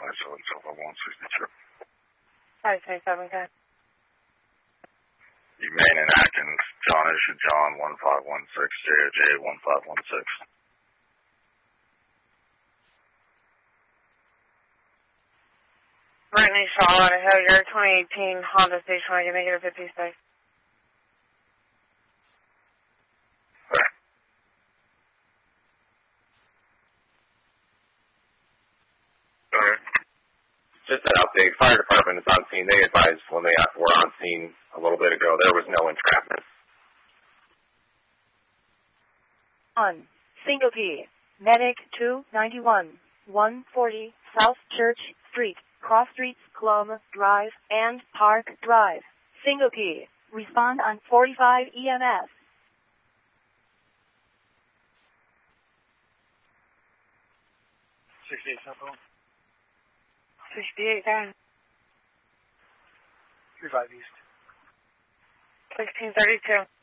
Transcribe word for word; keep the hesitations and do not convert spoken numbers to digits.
twenty-seven, Silver one sixty-two. five twenty-seven, okay. Main and Atkins, John issue John one five one six, J O J one five one six. Brittany Charlotte Hillier, twenty eighteen Honda Station Wagon, negative fifty-six. Just an update. Fire department is on scene. They advised when they were on scene a little bit ago there was no entrapment. On Single P, Medic two ninety-one, one forty South Church Street, Cross Streets, Clum Drive, and Park Drive. Single P, respond on forty-five E M S. sixty-eight Central. sixty-eight down. three five East. sixteen thirty-two.